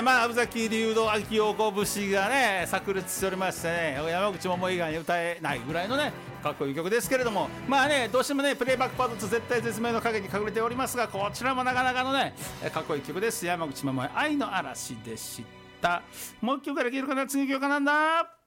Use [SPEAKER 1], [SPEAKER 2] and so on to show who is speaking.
[SPEAKER 1] まあ宇崎竜道秋大子節がね炸裂しておりましてね、山口百恵以外に歌えないぐらいのねかっこいい曲ですけれども、まあねどうしてもねプレイバックパート2絶対絶命の影に隠れておりますが、こちらもなかなかのねかっこいい曲です。山口百恵愛の嵐でした。もう一曲からいけるかな、次の曲なんだ。